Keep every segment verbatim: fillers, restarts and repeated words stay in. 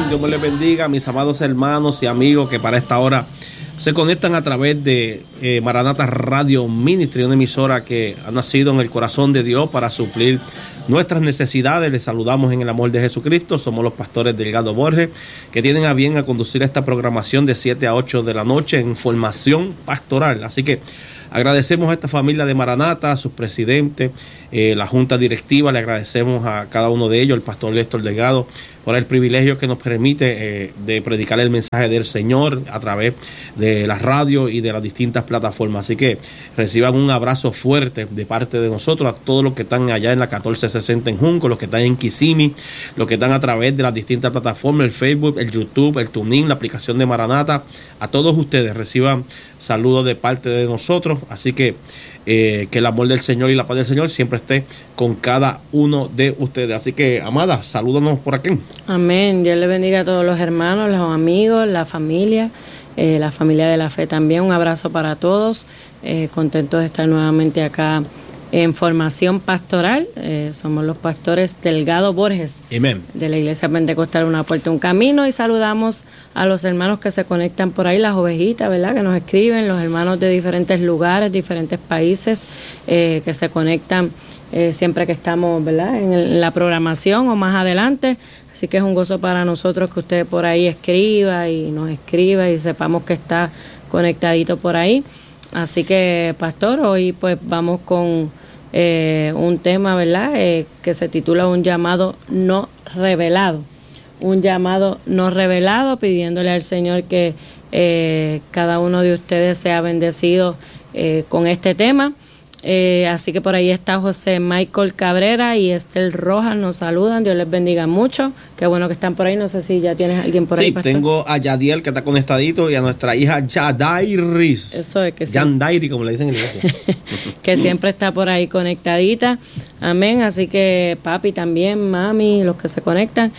Dios me les bendiga, mis amados hermanos y amigos que para esta hora se conectan a través de eh, Maranata Radio Ministry, una emisora que ha nacido en el corazón de Dios para suplir nuestras necesidades. Les saludamos en el amor de Jesucristo. Somos los pastores Delgado Borges, que tienen a bien a conducir esta programación de siete a ocho de la noche en formación pastoral. Así que agradecemos a esta familia de Maranata, a sus presidentes, eh, la junta directiva. Le agradecemos a cada uno de ellos, el pastor Néstor Delgado, por el privilegio que nos permite eh, de predicar el mensaje del Señor a través de la radio y de las distintas plataformas. Así que reciban un abrazo fuerte de parte de nosotros a todos los que están allá en la catorce sesenta en Junco, los que están en Kissimmee, los que están a través de las distintas plataformas, el Facebook, el YouTube, el TuneIn, la aplicación de Maranata. A todos ustedes reciban saludos de parte de nosotros. Así que eh, que el amor del Señor y la paz del Señor siempre esté con cada uno de ustedes. Así que, amada, salúdanos por aquí. Amén. Dios le bendiga a todos los hermanos, los amigos, la familia, eh, la familia de la fe también. Un abrazo para todos. Eh, contentos de estar nuevamente acá en formación pastoral. Eh, somos los pastores Delgado Borges. Amén. De la Iglesia Pentecostal Una Puerta, un Camino. Y saludamos a los hermanos que se conectan por ahí, las ovejitas, ¿verdad? Que nos escriben, los hermanos de diferentes lugares, diferentes países, eh, que se conectan eh, siempre que estamos, ¿verdad? En, el, en la programación o más adelante. Así que es un gozo para nosotros que usted por ahí escriba y nos escriba y sepamos que está conectadito por ahí. Así que, pastor, hoy pues vamos con eh, un tema, ¿verdad? Eh, que se titula Un llamado no revelado. Un llamado no revelado, pidiéndole al Señor que eh, cada uno de ustedes sea bendecido eh, con este tema. Eh, así que por ahí está José Michael Cabrera y Estel Rojas, nos saludan. Dios les bendiga mucho. Qué bueno que están por ahí. No sé si ya tienes a alguien por sí, ahí, pastor. Sí, tengo a Yadiel que está conectadito y a nuestra hija Yadairis. Eso es que sí. Yandairi, como le dicen en inglés. Que siempre está por ahí conectadita. Amén. Así que papi también, mami, los que se conectan.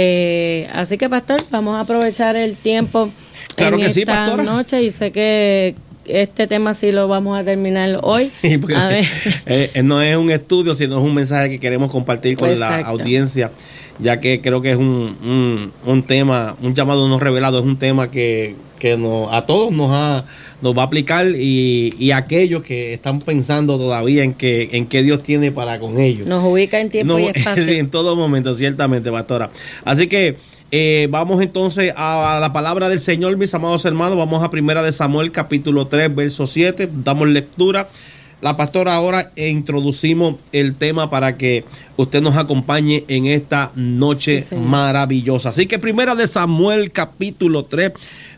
Eh, así que, pastor, vamos a aprovechar el tiempo claro en que esta sí, pastora. noche y sé que este tema sí lo vamos a terminar hoy. A ver. Eh, no es un estudio, sino es un mensaje que queremos compartir con Exacto. la audiencia, ya que creo que es un, un, un tema, un llamado no revelado, es un tema que, que nos, a todos nos, ha, nos va a aplicar y, y aquellos que están pensando todavía en que en qué Dios tiene para con ellos. Nos ubica en tiempo no, y espacio. En todo momento, ciertamente, pastora. Así que Eh, vamos entonces a, a la palabra del Señor, mis amados hermanos. Vamos a Primera de Samuel, capítulo tres, verso siete. Damos lectura. La pastora ahora e introducimos el tema para que usted nos acompañe en esta noche sí, maravillosa. Así que Primera de Samuel, capítulo tres,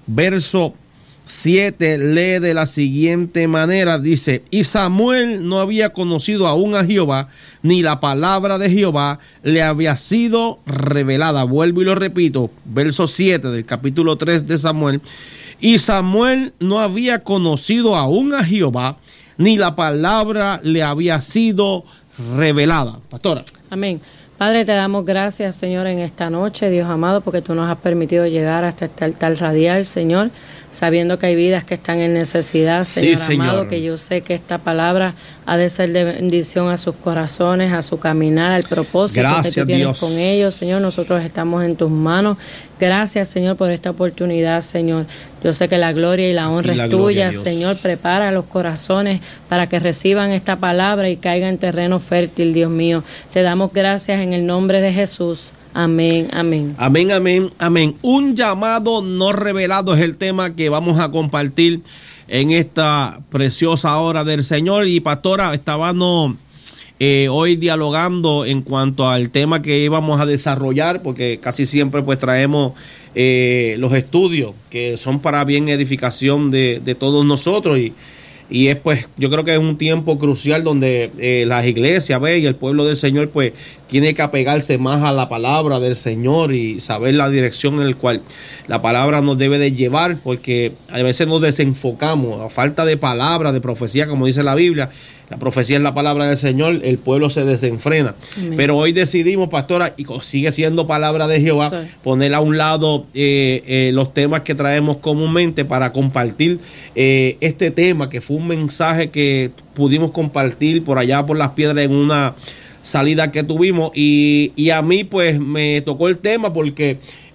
verso siete, lee de la siguiente manera, dice: y Samuel no había conocido aún a Jehová, ni la palabra de Jehová le había sido revelada. Vuelvo y lo repito, verso siete del capítulo tres de Samuel: y Samuel no había conocido aún a Jehová, ni la palabra le había sido revelada. Pastora. Amén. Padre, te damos gracias, Señor, en esta noche, Dios amado, porque tú nos has permitido llegar hasta este altar radial, Señor, sabiendo que hay vidas que están en necesidad, Señor, sí, amado, Señor. Que yo sé que esta palabra ha de ser de bendición a sus corazones, a su caminar, al propósito Gracias, que tú tienes Dios. Con ellos, Señor. Nosotros estamos en tus manos. Gracias, Señor, por esta oportunidad, Señor. Yo sé que la gloria y la honra la es tuya, Señor. Prepara los corazones para que reciban esta palabra y caiga en terreno fértil, Dios mío. Te damos gracias en el nombre de Jesús. Amén, amén. Amén, amén, amén. Un llamado no revelado es el tema que vamos a compartir en esta preciosa hora del Señor. Y pastora, estábamos eh, hoy dialogando en cuanto al tema que íbamos a desarrollar, porque casi siempre pues traemos eh, los estudios que son para bien edificación de, de todos nosotros y Y es pues, yo creo que es un tiempo crucial donde eh, las iglesias, ¿ve? Y el pueblo del Señor pues tiene que apegarse más a la palabra del Señor y saber la dirección en la cual la palabra nos debe de llevar, porque a veces nos desenfocamos, a falta de palabra, de profecía, como dice la Biblia. La profecía es la palabra del Señor, el pueblo se desenfrena. Amén. Pero hoy decidimos, pastora, y sigue siendo palabra de Jehová, sí. poner a un lado eh, eh, los temas que traemos comúnmente para compartir eh, este tema, que fue un mensaje que pudimos compartir por allá por las piedras en una salida que tuvimos. Y, y a mí pues me tocó el tema porque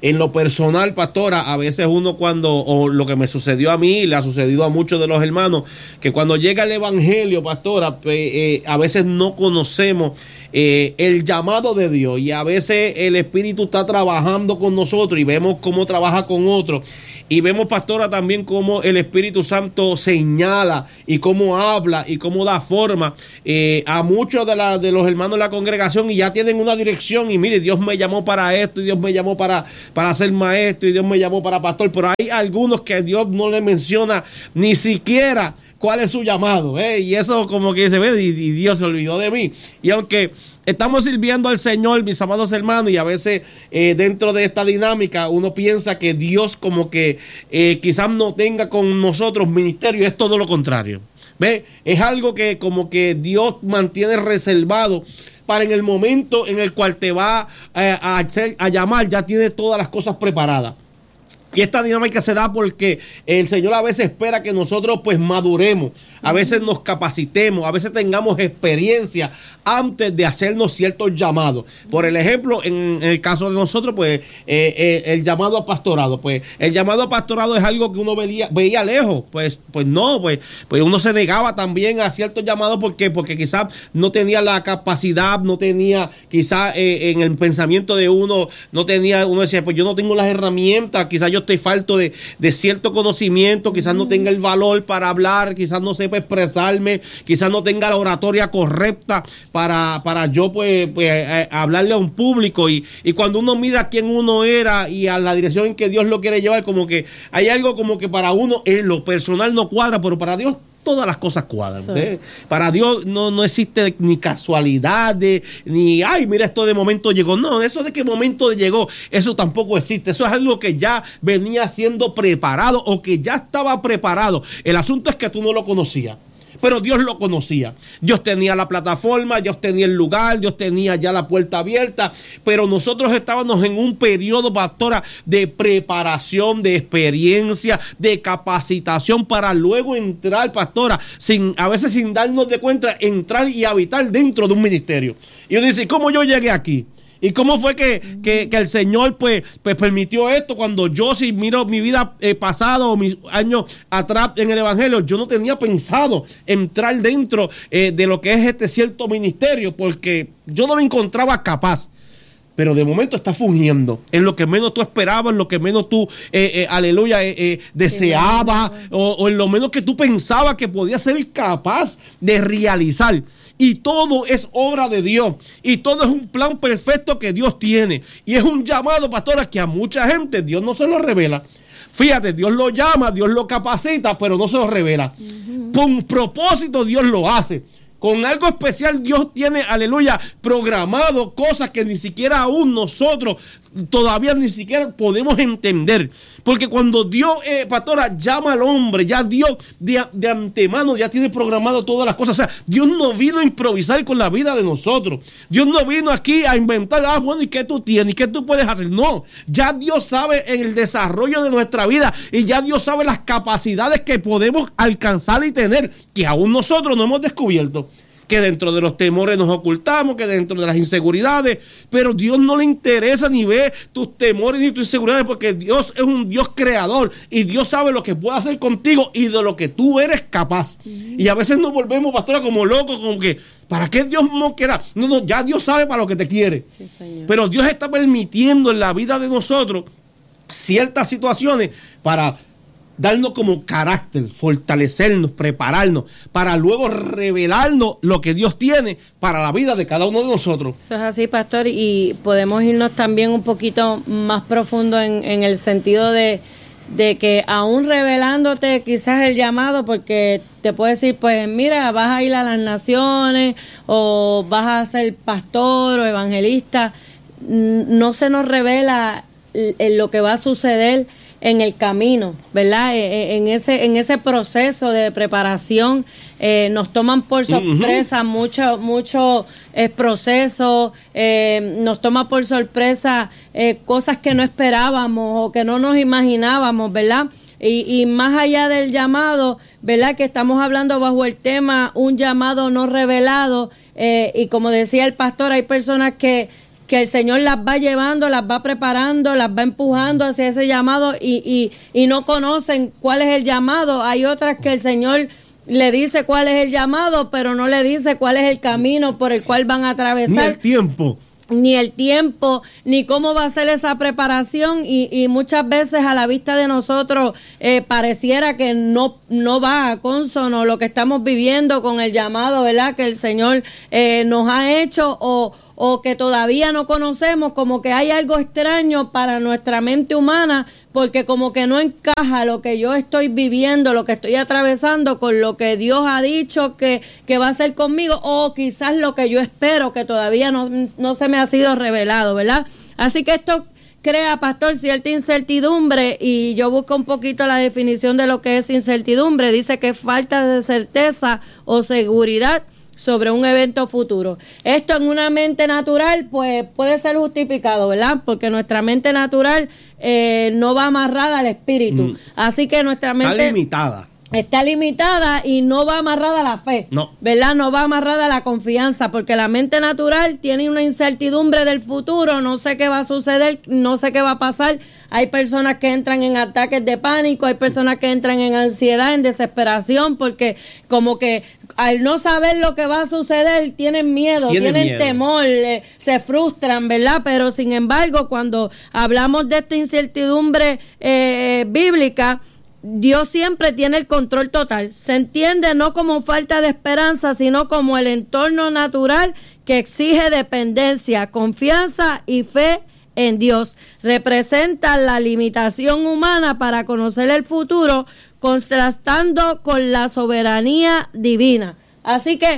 En lo personal, pastora, a veces uno cuando, o lo que me sucedió a mí, le ha sucedido a muchos de los hermanos, que cuando llega el evangelio, pastora, eh, eh, a veces no conocemos eh, el llamado de Dios, y a veces el Espíritu está trabajando con nosotros y vemos cómo trabaja con otros. Y vemos, pastora, también cómo el Espíritu Santo señala y cómo habla y cómo da forma eh, a muchos de, la, de los hermanos de la congregación, y ya tienen una dirección. Y mire, Dios me llamó para esto, y Dios me llamó para, para ser maestro, y Dios me llamó para pastor. Pero hay algunos que Dios no le menciona ni siquiera cuál es su llamado, ¿eh? Y eso como que se ve, y, y Dios se olvidó de mí. Y aunque estamos sirviendo al Señor, mis amados hermanos, y a veces eh, dentro de esta dinámica uno piensa que Dios como que eh, quizás no tenga con nosotros ministerio. Es todo lo contrario. ¿Ve? Es algo que como que Dios mantiene reservado para en el momento en el cual te va eh, a, hacer, a llamar, ya tiene todas las cosas preparadas. Y esta dinámica se da porque el Señor a veces espera que nosotros pues maduremos, a veces nos capacitemos, a veces tengamos experiencia antes de hacernos ciertos llamados. Por el ejemplo, en el caso de nosotros, pues eh, eh, el llamado a pastorado, pues el llamado a pastorado es algo que uno veía, veía lejos, pues, pues no, pues, pues uno se negaba también a ciertos llamados porque, porque quizás no tenía la capacidad, no tenía quizás eh, en el pensamiento de uno, no tenía, uno decía, pues yo no tengo las herramientas, quizás yo estoy falto de, de cierto conocimiento, quizás no tenga el valor para hablar, quizás no sepa expresarme, quizás no tenga la oratoria correcta para, para yo pues, pues eh, hablarle a un público. Y, y cuando uno mira quién uno era y a la dirección en que Dios lo quiere llevar, como que hay algo como que para uno en lo personal no cuadra, pero para Dios todas las cosas cuadran. Sí. Para Dios no, no existe ni casualidad, de, ni, ay, mira, esto de momento llegó. No, eso de qué momento llegó, eso tampoco existe. Eso es algo que ya venía siendo preparado o que ya estaba preparado. El asunto es que tú no lo conocías. Pero Dios lo conocía. Dios tenía la plataforma, Dios tenía el lugar, Dios tenía ya la puerta abierta. Pero nosotros estábamos en un periodo, pastora, de preparación, de experiencia, de capacitación para luego entrar, pastora, sin, a veces sin darnos de cuenta, entrar y habitar dentro de un ministerio. Y uno dice, ¿cómo yo llegué aquí? ¿Y cómo fue que, que, que el Señor pues, pues permitió esto? Cuando yo, si miro mi vida eh, pasada o mis años atrás en el Evangelio, yo no tenía pensado entrar dentro eh, de lo que es este cierto ministerio, porque yo no me encontraba capaz. Pero de momento está fungiendo en lo que menos tú esperabas, en lo que menos tú, eh, eh, aleluya, eh, eh, deseabas, o, o en lo menos que tú pensabas que podías ser capaz de realizar. Y todo es obra de Dios. Y todo es un plan perfecto que Dios tiene. Y es un llamado, pastora, que a mucha gente Dios no se lo revela. Fíjate, Dios lo llama, Dios lo capacita, pero no se lo revela. Uh-huh. Con propósito Dios lo hace. Con algo especial Dios tiene, aleluya, programado cosas que ni siquiera aún nosotros todavía ni siquiera podemos entender. Porque cuando Dios, eh, pastora, llama al hombre, ya Dios de, de antemano ya tiene programado todas las cosas. O sea, Dios no vino a improvisar con la vida de nosotros. Dios no vino aquí a inventar, ah, bueno, ¿y qué tú tienes? ¿Y qué tú puedes hacer? No, ya Dios sabe en el desarrollo de nuestra vida y ya Dios sabe las capacidades que podemos alcanzar y tener, que aún nosotros no hemos descubierto. Que dentro de los temores nos ocultamos, que dentro de las inseguridades, pero Dios no le interesa ni ve tus temores ni tus inseguridades, porque Dios es un Dios creador y Dios sabe lo que puede hacer contigo y de lo que tú eres capaz. Uh-huh. Y a veces nos volvemos, pastora, como locos, como que, ¿para qué Dios no quiera? No, no, ya Dios sabe para lo que te quiere. Sí, señor. Pero Dios está permitiendo en la vida de nosotros ciertas situaciones para darnos como carácter, fortalecernos, prepararnos, para luego revelarnos lo que Dios tiene para la vida de cada uno de nosotros. Eso es así, pastor, y podemos irnos también un poquito más profundo en, en el sentido de, de que aún revelándote quizás el llamado, porque te puede decir, pues mira, vas a ir a las naciones o vas a ser pastor o evangelista, no se nos revela lo que va a suceder en el camino, ¿verdad? En ese, en ese proceso de preparación eh, nos toman por sorpresa uh-huh. mucho, mucho eh, proceso, eh, nos toma por sorpresa eh, cosas que no esperábamos o que no nos imaginábamos, ¿verdad? Y, y más allá del llamado, ¿verdad? Que estamos hablando bajo el tema un llamado no revelado, eh, y como decía el pastor, hay personas que que el Señor las va llevando, las va preparando, las va empujando hacia ese llamado y, y, y no conocen cuál es el llamado. Hay otras que el Señor le dice cuál es el llamado, pero no le dice cuál es el camino por el cual van a atravesar. Ni el tiempo. Ni el tiempo, ni cómo va a ser esa preparación y, y muchas veces a la vista de nosotros eh, pareciera que no, no va a consono lo que estamos viviendo con el llamado, ¿verdad?, que el Señor eh, nos ha hecho o, o que todavía no conocemos, como que hay algo extraño para nuestra mente humana porque como que no encaja lo que yo estoy viviendo, lo que estoy atravesando con lo que Dios ha dicho que, que va a hacer conmigo o quizás lo que yo espero que todavía no, no se me ha sido revelado, ¿verdad? Así que esto crea, pastor, cierta incertidumbre y yo busco un poquito la definición de lo que es incertidumbre. Dice que falta de certeza o seguridad sobre un evento futuro. Esto en una mente natural pues puede ser justificado, ¿verdad? Porque nuestra mente natural eh, no va amarrada al espíritu. Mm. Así que nuestra mente está limitada. Está limitada y no va amarrada a la fe, no. ¿verdad? No va amarrada a la confianza, porque la mente natural tiene una incertidumbre del futuro, no sé qué va a suceder, no sé qué va a pasar. Hay personas que entran en ataques de pánico, hay personas que entran en ansiedad, en desesperación, porque como que al no saber lo que va a suceder, tienen miedo, tienen, tienen miedo. temor, eh, se frustran, ¿verdad? Pero sin embargo, cuando hablamos de esta incertidumbre eh, bíblica, Dios siempre tiene el control total. Se entiende no como falta de esperanza, sino como el entorno natural que exige dependencia, confianza y fe en Dios. Representa la limitación humana para conocer el futuro, contrastando con la soberanía divina. Así que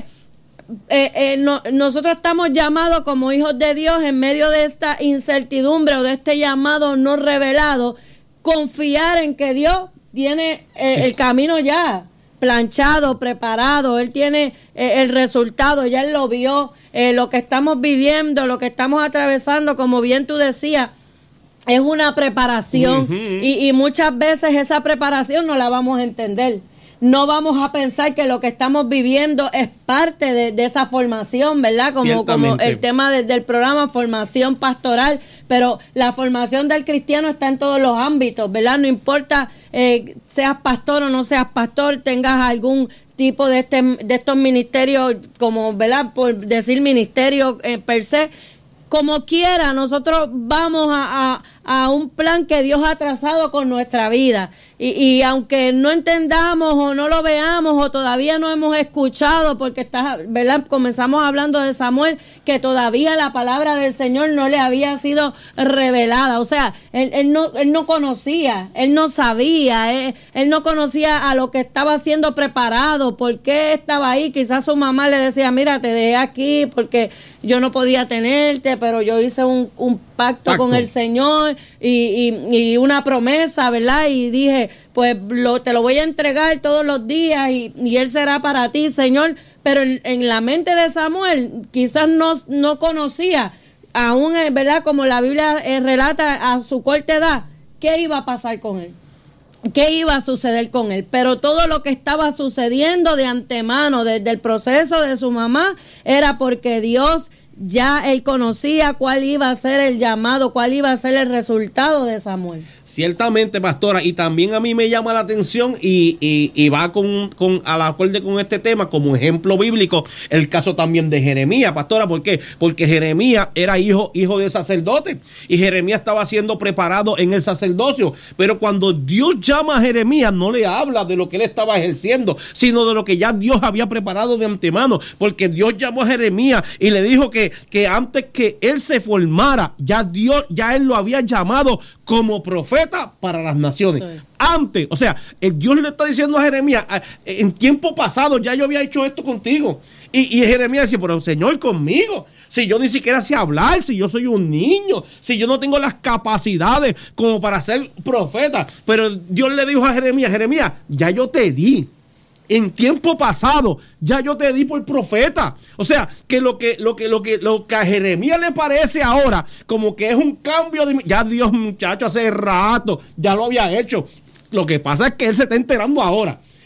eh, eh, no, nosotros estamos llamados como hijos de Dios en medio de esta incertidumbre o de este llamado no revelado, confiar en que Dios tiene eh, el camino ya planchado, preparado. Él tiene eh, el resultado, ya Él lo vio. Eh, lo que estamos viviendo, lo que estamos atravesando, como bien tú decías, es una preparación. Uh-huh. y, y muchas veces esa preparación no la vamos a entender. No vamos a pensar que lo que estamos viviendo es parte de, de esa formación, ¿verdad? Como, como el tema de, del programa, formación pastoral, pero la formación del cristiano está en todos los ámbitos, ¿verdad? No importa eh, seas pastor o no seas pastor, tengas algún tipo de, este, de estos ministerios, como, ¿verdad? Por decir ministerio eh, per se, como quiera, nosotros vamos a, a, a un plan que Dios ha trazado con nuestra vida. Y, y aunque no entendamos o no lo veamos o todavía no hemos escuchado, porque está, ¿verdad? Comenzamos hablando de Samuel, que todavía la palabra del Señor no le había sido revelada. O sea, él, él, no, él no conocía, él no sabía, él, él no conocía a lo que estaba siendo preparado, por qué estaba ahí. Quizás su mamá le decía, mira, te dejé aquí porque yo no podía tenerte, pero yo hice un, un pacto, pacto con el Señor y, y, y una promesa, ¿verdad? Y dije, pues lo, te lo voy a entregar todos los días y, y Él será para ti, Señor. Pero en, en la mente de Samuel quizás no, no conocía, aún, ¿verdad? Como la Biblia eh, relata a su corta edad, qué iba a pasar con él. ¿Qué iba a suceder con él? Pero todo lo que estaba sucediendo de antemano, desde el proceso de su mamá, era porque Dios ya él conocía cuál iba a ser el llamado, cuál iba a ser el resultado de Samuel. Ciertamente, pastora, y también a mí me llama la atención y, y, y va con, con a la acorde con este tema como ejemplo bíblico el caso también de Jeremías, pastora. ¿Por qué? Porque Jeremías era hijo, hijo de sacerdote y Jeremías estaba siendo preparado en el sacerdocio, pero cuando Dios llama a Jeremías no le habla de lo que él estaba ejerciendo, sino de lo que ya Dios había preparado de antemano, porque Dios llamó a Jeremías y le dijo que, que antes que él se formara, ya Dios, ya él lo había llamado como profeta para las naciones. Sí. Antes, o sea, el Dios le está diciendo a Jeremías, en tiempo pasado ya yo había hecho esto contigo. Y, y Jeremías dice, pero Señor, conmigo, si yo ni siquiera sé hablar, si yo soy un niño, si yo no tengo las capacidades como para ser profeta. Pero Dios le dijo a Jeremías, Jeremías, ya yo te di. En tiempo pasado, ya yo te di por profeta. O sea, que lo que, lo que, lo que, lo que a Jeremías le parece ahora, como que es un cambio de, ya Dios, muchacho, hace rato, ya lo había hecho. Lo que pasa es que él se está enterando ahora.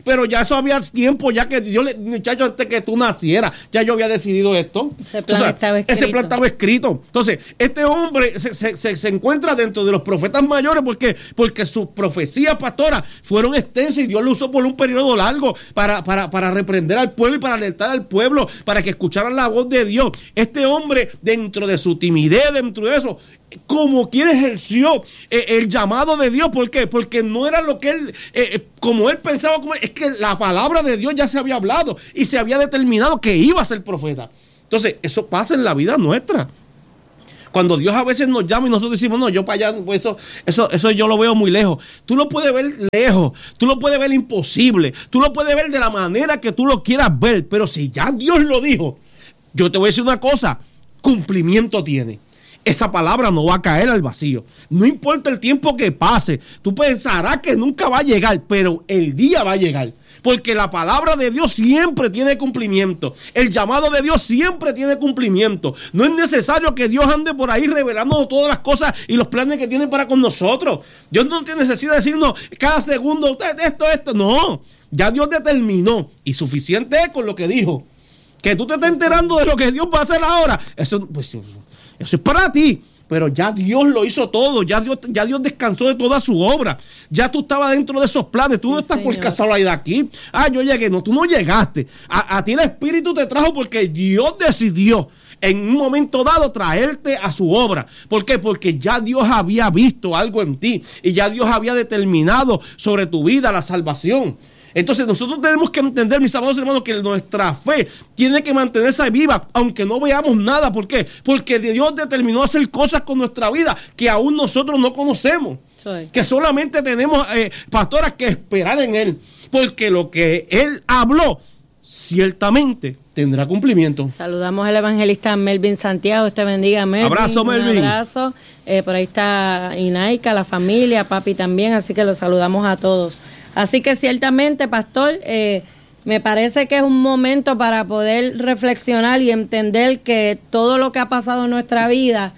Pero ya eso había tiempo, ya que Dios, le, muchacho, antes que tú nacieras, ya yo había decidido esto. Ese plan, o sea, estaba escrito. Ese plan estaba escrito. Entonces, este hombre se, se, se, se encuentra dentro de los profetas mayores porque, porque sus profecías, pastora, fueron extensas y Dios lo usó por un periodo largo para, para, para reprender al pueblo y para alertar al pueblo, para que escucharan la voz de Dios. Este hombre, dentro de su timidez, dentro de eso, como quien ejerció eh, el llamado de Dios. ¿Por qué? Porque no era lo que él, eh, como él pensaba, como, es que la palabra de Dios ya se había hablado y se había determinado que iba a ser profeta. Entonces, eso pasa en la vida nuestra. Cuando Dios a veces nos llama y nosotros decimos, no, yo para allá, pues eso, eso, eso yo lo veo muy lejos. Tú lo puedes ver lejos, tú lo puedes ver imposible, tú lo puedes ver de la manera que tú lo quieras ver, pero si ya Dios lo dijo, yo te voy a decir una cosa, cumplimiento tiene. Esa palabra no va a caer al vacío. No importa el tiempo que pase, tú pensarás que nunca va a llegar, pero el día va a llegar. Porque la palabra de Dios siempre tiene cumplimiento. El llamado de Dios siempre tiene cumplimiento. No es necesario que Dios ande por ahí revelando todas las cosas y los planes que tiene para con nosotros. Dios no tiene necesidad de decirnos cada segundo esto, esto. No, ya Dios determinó y suficiente es con lo que dijo. Que tú te estés enterando de lo que Dios va a hacer ahora. Eso, pues, eso es para ti. Pero ya Dios lo hizo todo, ya Dios, ya Dios descansó de toda su obra. Ya tú estabas dentro de esos planes, tú sí, no estás señor. Por casualidad aquí. Ah, yo llegué, no, tú no llegaste. A, a ti el Espíritu te trajo porque Dios decidió en un momento dado traerte a su obra. ¿Por qué? Porque ya Dios había visto algo en ti y ya Dios había determinado sobre tu vida la salvación. Entonces nosotros tenemos que entender, mis amados hermanos, que nuestra fe tiene que mantenerse viva, aunque no veamos nada. ¿Por qué? Porque Dios determinó hacer cosas con nuestra vida que aún nosotros no conocemos. Soy. Que solamente tenemos, eh, pastoras, que esperar en Él. Porque lo que Él habló, ciertamente tendrá cumplimiento. Saludamos al evangelista Melvin Santiago. Te bendiga, Melvin. Abrazo, Melvin. Un abrazo. Eh, por ahí está Inaika, la familia, papi también. Así que los saludamos a todos. Así que ciertamente, pastor, eh, me parece que es un momento para poder reflexionar y entender que todo lo que ha pasado en nuestra vida,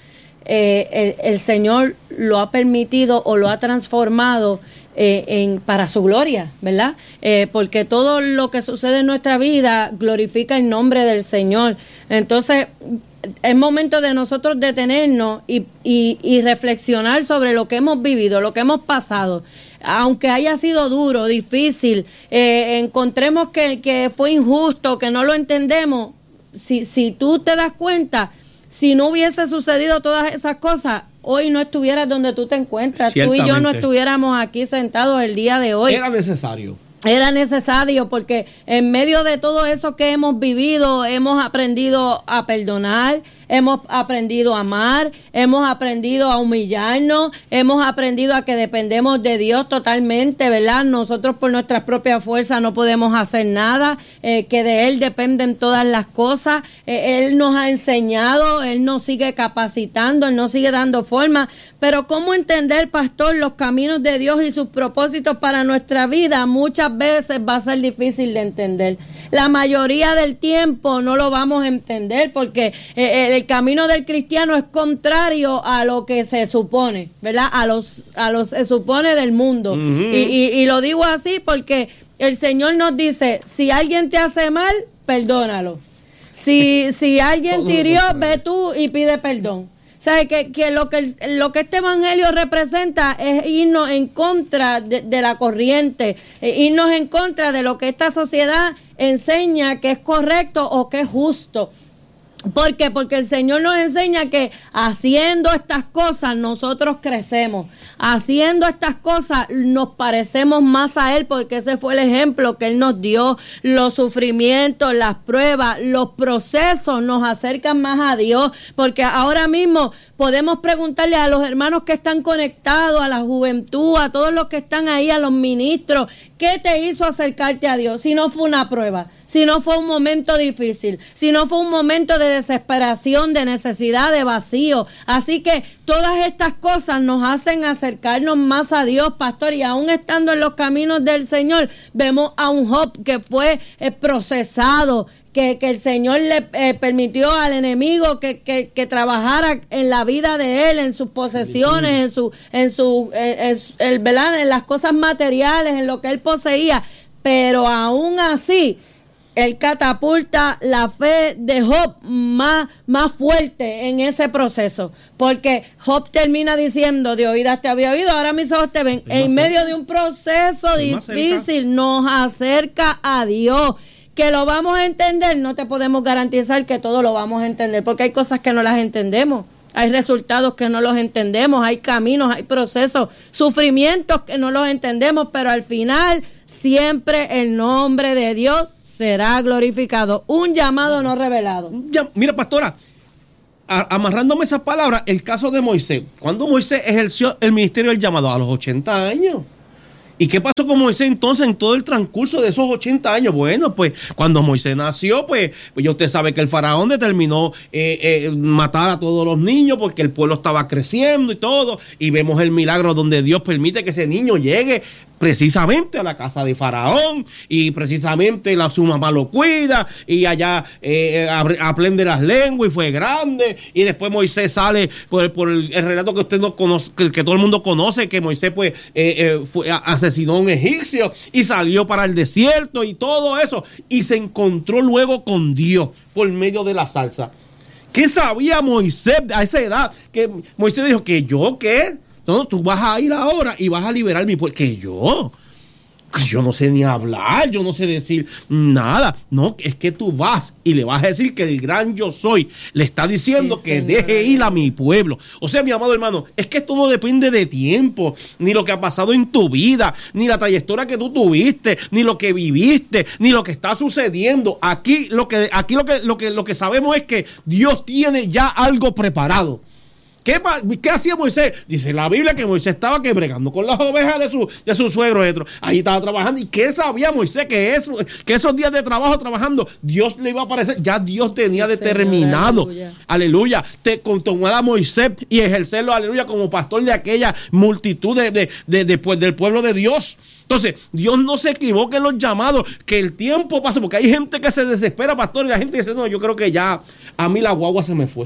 eh, el, el Señor lo ha permitido o lo ha transformado eh, en, para su gloria, ¿verdad? Eh, porque todo lo que sucede en nuestra vida glorifica el nombre del Señor. Entonces, es momento de nosotros detenernos y, y, y reflexionar sobre lo que hemos vivido, lo que hemos pasado. Aunque haya sido duro, difícil, eh, encontremos que, que fue injusto, que no lo entendemos, si, si tú te das cuenta, si no hubiese sucedido todas esas cosas, hoy no estuvieras donde tú te encuentras. Tú y yo no estuviéramos aquí sentados el día de hoy. Era necesario. Era necesario porque en medio de todo eso que hemos vivido, hemos aprendido a perdonar, hemos aprendido a amar, hemos aprendido a humillarnos, hemos aprendido a que dependemos de Dios totalmente, ¿verdad? Nosotros por nuestras propias fuerzas no podemos hacer nada, eh, que de Él dependen todas las cosas. Eh, Él nos ha enseñado, Él nos sigue capacitando, Él nos sigue dando forma. Pero ¿cómo entender, pastor, los caminos de Dios y sus propósitos para nuestra vida? Muchas veces va a ser difícil de entender. La mayoría del tiempo no lo vamos a entender porque eh, el camino del cristiano es contrario a lo que se supone, ¿verdad? A los, a los se supone del mundo. Uh-huh. y, y, y lo digo así porque el Señor nos dice, si alguien te hace mal, perdónalo. Si, si alguien te hirió, ve tú y pide perdón. ¿Sabe? Que, que, lo que el, lo que este evangelio representa es irnos en contra de, de la corriente, eh, irnos en contra de lo que esta sociedad enseña que es correcto o que es justo. ¿Por qué? Porque el Señor nos enseña que haciendo estas cosas nosotros crecemos. Haciendo estas cosas nos parecemos más a Él porque ese fue el ejemplo que Él nos dio. Los sufrimientos, las pruebas, los procesos nos acercan más a Dios. Porque ahora mismo podemos preguntarle a los hermanos que están conectados, a la juventud, a todos los que están ahí, a los ministros, ¿qué te hizo acercarte a Dios? Si no fue una prueba, si no fue un momento difícil, si no fue un momento de desesperación, de necesidad, de vacío. Así que todas estas cosas nos hacen acercarnos más a Dios, pastor, y aún estando en los caminos del Señor, vemos a un Job que fue eh, procesado, Que, que el Señor le eh, permitió al enemigo que, que, que trabajara en la vida de él, en sus posesiones, en su, en su, en, en, en, ¿verdad? En las cosas materiales, en lo que él poseía. pero aún así, él catapulta la fe de Job más, más fuerte en ese proceso, porque Job termina diciendo, de oídas te había oído, ahora mis ojos te ven. En medio de un proceso difícil nos acerca a Dios. Que lo vamos a entender, no te podemos garantizar que todo lo vamos a entender, porque hay cosas que no las entendemos, hay resultados que no los entendemos, hay caminos, hay procesos, sufrimientos que no los entendemos, pero al final siempre el nombre de Dios será glorificado. Un llamado no revelado. Ya, mira, pastora, a, amarrándome esas palabras, el caso de Moisés, cuando Moisés ejerció el ministerio del llamado a los ochenta años. ¿Y qué pasó con Moisés entonces en todo el transcurso de esos ochenta años? Bueno, pues cuando Moisés nació, pues, pues ya usted sabe que el faraón determinó eh, eh, matar a todos los niños porque el pueblo estaba creciendo y todo. Y vemos el milagro donde Dios permite que ese niño llegue precisamente a la casa de Faraón y precisamente la, su mamá lo cuida y allá eh, aprende las lenguas y fue grande. Y después Moisés sale por, por el, el relato que usted no conoce, que, que todo el mundo conoce, que Moisés pues eh, eh, fue, asesinó a un egipcio y salió para el desierto y todo eso. Y se encontró luego con Dios por medio de la salsa. ¿Qué sabía Moisés a esa edad? Que Moisés dijo que yo, ¿qué? No, tú vas a ir ahora y vas a liberar mi pueblo. ¿Que yo? Yo no sé ni hablar, yo no sé decir nada. No, es que tú vas y le vas a decir que el gran yo soy le está diciendo sí, que señor. Deje ir a mi pueblo. O sea, mi amado hermano, es que esto no depende de tiempo, ni lo que ha pasado en tu vida, ni la trayectoria que tú tuviste, ni lo que viviste, ni lo que está sucediendo. Aquí lo que, aquí lo que, lo que, lo que sabemos es que Dios tiene ya algo preparado. ¿Qué, ¿Qué hacía Moisés? Dice la Biblia que Moisés estaba que bregando con las ovejas de su, de su suegro. Ahí estaba trabajando. ¿Y qué sabía Moisés? Que, eso, que esos días de trabajo trabajando, Dios le iba a aparecer. Ya Dios tenía sí, determinado. Señor, aleluya. aleluya. Te tomar a Moisés y ejercerlo, aleluya, como pastor de aquella multitud de, de, de, de, pues, del pueblo de Dios. Entonces, Dios no se equivoca en los llamados, que el tiempo pase, porque hay gente que se desespera, pastor, y la gente dice, no, yo creo que ya a mí la guagua se me fue.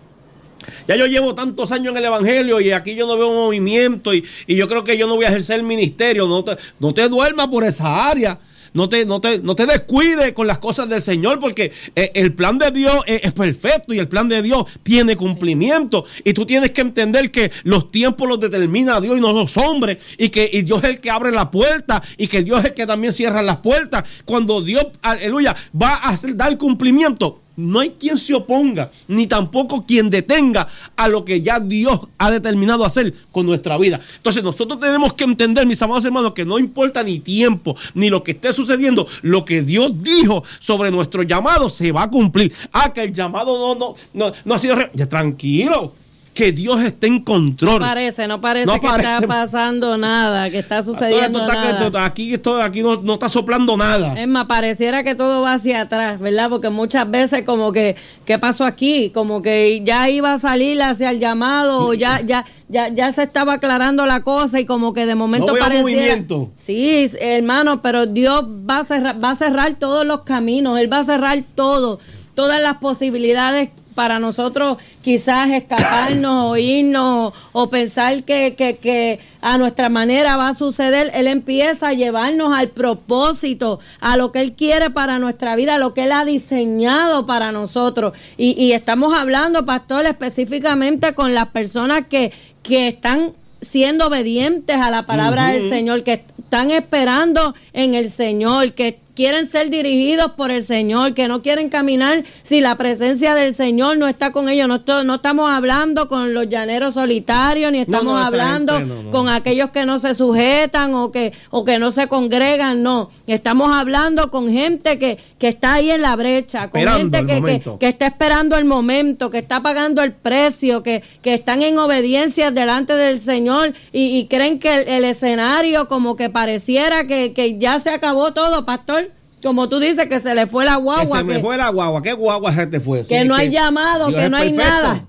Ya yo llevo tantos años en el evangelio y aquí yo no veo movimiento y, y yo creo que yo no voy a ejercer el ministerio. No te, no te duermas por esa área. No te, no te, no te descuides con las cosas del Señor, porque eh, el plan de Dios es, es perfecto y el plan de Dios tiene cumplimiento. Y tú tienes que entender que los tiempos los determina Dios y no los hombres. Y que y Dios es el que abre la puerta y que Dios es el que también cierra las puertas. Cuando Dios, aleluya, va a hacer, dar cumplimiento, no hay quien se oponga, ni tampoco quien detenga a lo que ya Dios ha determinado hacer con nuestra vida. Entonces nosotros tenemos que entender, mis amados hermanos, que no importa ni tiempo, ni lo que esté sucediendo, lo que Dios dijo sobre nuestro llamado se va a cumplir. Ah, que el llamado no, no, no, no ha sido... Re- ya, tranquilo. Que Dios esté en control. No parece, no parece no que parece. está pasando nada, que está sucediendo esto está, nada. Esto, aquí esto, aquí no, no está soplando nada. Es más, pareciera que todo va hacia atrás, ¿verdad? Porque muchas veces como que, ¿qué pasó aquí? Como que ya iba a salir hacia el llamado, o ya, ya, ya, ya se estaba aclarando la cosa y como que de momento no pareciera... movimiento. Sí, hermano, pero Dios va a cerrar, va a cerrar todos los caminos, Él va a cerrar todo, todas las posibilidades para nosotros quizás escaparnos o irnos o pensar que, que, que a nuestra manera va a suceder. Él empieza a llevarnos al propósito, a lo que Él quiere para nuestra vida, a lo que Él ha diseñado para nosotros. Y, y estamos hablando, pastor, específicamente con las personas que, que están siendo obedientes a la palabra uh-huh. del Señor, que están esperando en el Señor, que quieren ser dirigidos por el Señor, que no quieren caminar si la presencia del Señor no está con ellos. No, no estamos hablando con los llaneros solitarios, ni estamos no, no, hablando gente, no, no. con aquellos que no se sujetan o que, o que no se congregan, no. Estamos hablando con gente que, que está ahí en la brecha, con esperando gente que, que, que está esperando el momento, que está pagando el precio, que, que están en obediencia delante del Señor y, y creen que el, el escenario como que pareciera que, que ya se acabó todo, pastor. Como tú dices, que se le fue la guagua. Que se me que, fue la guagua. ¿Qué guagua se te fue? Que sí, no hay que llamado, Dios que no hay perfecto. Nada.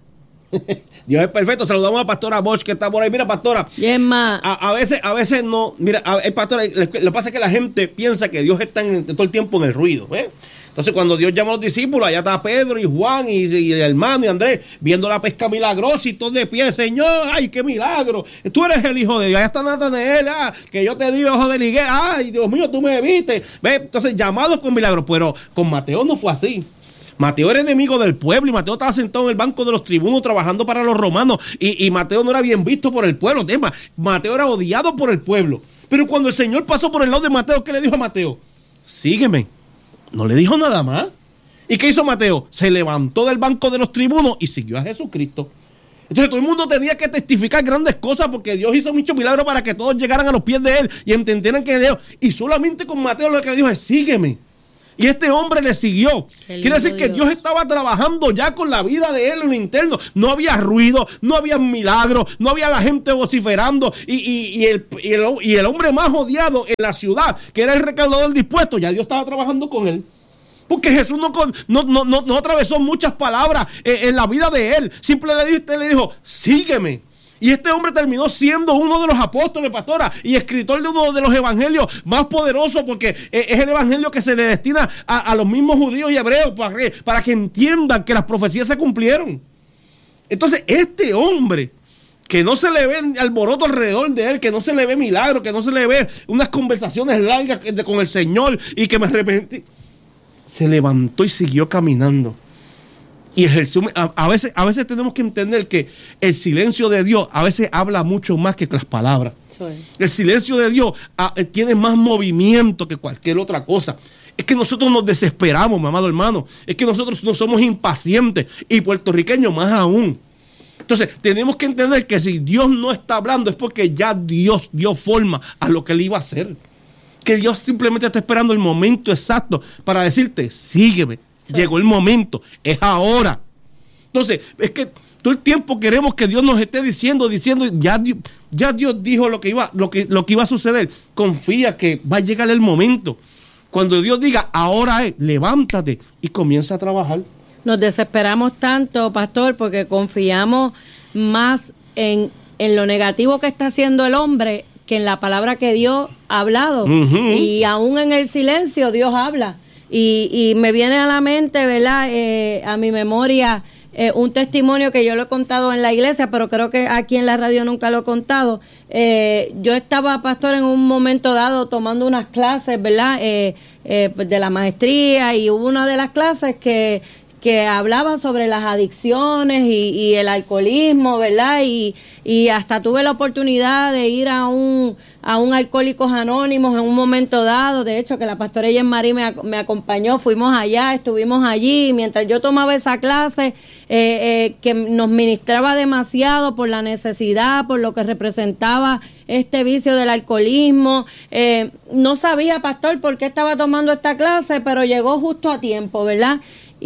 Dios es perfecto. Saludamos a la pastora Bosch que está por ahí. Mira, pastora. Bien, ma. A, a veces, a veces no. Mira, a, el pastor, lo que pasa es que la gente piensa que Dios está en, todo el tiempo en el ruido. ¿eh? Entonces, cuando Dios llama a los discípulos, allá está Pedro y Juan y, y el hermano y Andrés, viendo la pesca milagrosa y todos de pie, Señor, ay, qué milagro. Tú eres el Hijo de Dios. Allá está Natanael, ah, que yo te di ojo de higuera, ay, Dios mío, tú me viste. ¿Ve? Entonces, llamados con milagros, pero con Mateo no fue así. Mateo era enemigo del pueblo y Mateo estaba sentado en el banco de los tribunos trabajando para los romanos y, y Mateo no era bien visto por el pueblo. Tema, Mateo era odiado por el pueblo. Pero cuando el Señor pasó por el lado de Mateo, ¿qué le dijo a Mateo? Sígueme. No le dijo nada más. ¿Y qué hizo Mateo? Se levantó del banco de los tribunos y siguió a Jesucristo. Entonces todo el mundo tenía que testificar grandes cosas porque Dios hizo muchos milagros para que todos llegaran a los pies de Él y entendieran que Dios. Y solamente con Mateo lo que le dijo es sígueme. Y este hombre le siguió. Quiere decir que Dios estaba trabajando ya con la vida de él en lo interno. No había ruido, no había milagros, no había la gente vociferando. Y, y, y, el, y, el, y el hombre más odiado en la ciudad, que era el recaudador dispuesto, ya Dios estaba trabajando con él. Porque Jesús no, no, no, no, no atravesó muchas palabras en, en la vida de él. Simplemente le dijo, sígueme. Y este hombre terminó siendo uno de los apóstoles, pastora, y escritor de uno de los evangelios más poderosos, porque es el evangelio que se le destina a, a los mismos judíos y hebreos para que, para que entiendan que las profecías se cumplieron. Entonces, este hombre, que no se le ve alboroto alrededor de él, que no se le ve milagro, que no se le ve unas conversaciones largas con el Señor y que me arrepentí, se levantó y siguió caminando. Y ejerció, a, a, veces, a veces tenemos que entender que el silencio de Dios a veces habla mucho más que las palabras. Sí. El silencio de Dios a, tiene más movimiento que cualquier otra cosa. Es que nosotros nos desesperamos, mi amado hermano. Es que nosotros no somos impacientes y puertorriqueños más aún. Entonces tenemos que entender que si Dios no está hablando es porque ya Dios dio forma a lo que Él iba a hacer. Que Dios simplemente está esperando el momento exacto para decirte, sígueme. Sí. Llegó el momento, es ahora. Entonces, es que todo el tiempo queremos que Dios nos esté diciendo, diciendo, ya Dios, ya Dios dijo lo que iba, lo que, lo que iba a suceder. Confía que va a llegar el momento. Cuando Dios diga, ahora es, levántate y comienza a trabajar. Nos desesperamos tanto, pastor, porque confiamos más en, en lo negativo que está haciendo el hombre que en la palabra que Dios ha hablado. Uh-huh. Y aún en el silencio Dios habla. Y, y me viene a la mente, ¿verdad? Eh, a mi memoria, eh, un testimonio que yo lo he contado en la iglesia, pero creo que aquí en la radio nunca lo he contado. Eh, yo estaba, pastor, en un momento dado tomando unas clases, ¿verdad? Eh, eh, de la maestría, y hubo una de las clases que, que hablaba sobre las adicciones y, y el alcoholismo, ¿verdad? Y, y hasta tuve la oportunidad de ir a un... a un Alcohólicos Anónimos en un momento dado. De hecho, que la pastora Ellen Marí me, me acompañó, fuimos allá, estuvimos allí, y mientras yo tomaba esa clase, eh, eh, que nos ministraba demasiado por la necesidad, por lo que representaba este vicio del alcoholismo. Eh, no sabía, pastor, por qué estaba tomando esta clase, pero llegó justo a tiempo, ¿verdad?